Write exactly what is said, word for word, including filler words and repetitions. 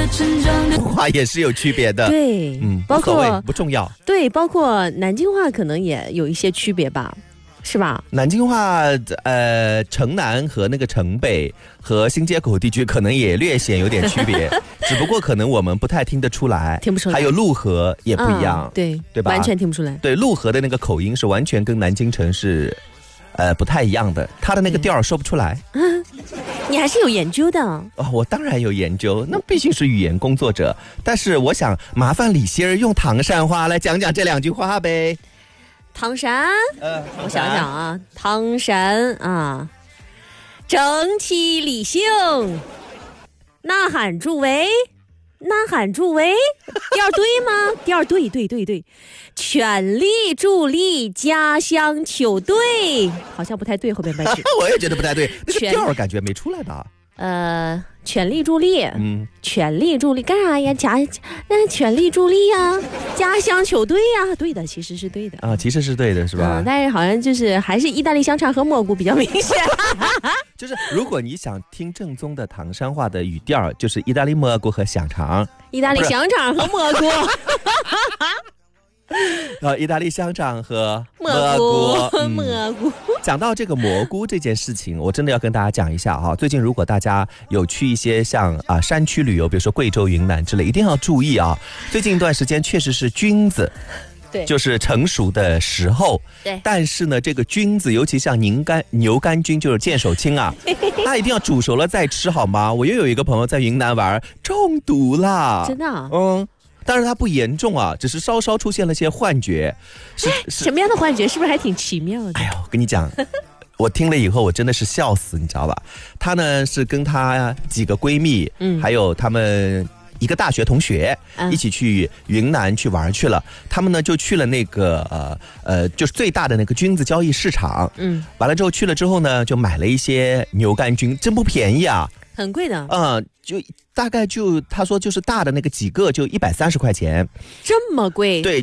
话也是有区别的。 对， 嗯， 包括不重要。 对，包括南京话可能也有一些区别吧。是吧？ 南京话，呃，城南和那个城北和新街口地区可能也略显有点区别，只不过可能我们不太听得出来， 听不出来。 还有陆河也不一样， 嗯、对对吧？ 完全听不出来。 对，陆河的那个口音是完全跟南京城是，呃，不太一样的，他的那个调儿说不出来。 嗯，你还是有研究的哦。 我当然有研究，那毕竟是语言工作者。但是我想麻烦李希儿用唐山话来讲讲这两句话呗。 唐山， 呃， 我想想啊，唐山啊，正气理性，呐喊助威，呐喊助威，调对吗？调对对对对，全力助力家乡球队，好像不太对后面半句。 我也觉得不太对，那个调感觉没出来吧？ 呃，全力助力， 嗯， 全力助力干啥呀？家，那全力助力呀，家乡球队呀，对的，其实是对的啊，其实是对的，是吧？ 嗯，但是好像就是还是意大利香肠和蘑菇比较明显。 就是如果你想听正宗的唐山话的语调，就是意大利蘑菇和香肠， 意大利香肠和蘑菇。 呃，意大利香肠和蘑菇， 嗯、 蘑菇。 讲到这个蘑菇这件事情，我真的要跟大家讲一下哈。最近如果大家有去一些像啊山区旅游，比如说贵州、云南之类，一定要注意啊。最近一段时间确实是菌子， 对， 就是成熟的时候。 对， 但是呢，这个菌子，尤其像牛肝牛肝菌，就是剑手青啊，它一定要煮熟了再吃，好吗？我又有一个朋友在云南玩，中毒了， 真的、啊， 嗯。但是它不严重啊，只是稍稍出现了些幻觉。是什么样的幻觉？是不是还挺奇妙的？ 哎呦，我跟你讲，我听了以后我真的是笑死，你知道吧？她呢是跟她几个闺蜜，嗯，还有他们一个大学同学、嗯、一起去云南去玩去了。他们呢就去了那个呃呃，就是最大的那个菌子交易市场，嗯，完了之后去了之后呢，就买了一些牛肝菌，真不便宜啊。 很贵的， 嗯，就大概就他说就是大的那个几个就一百三十块钱， 这么贵？ 对。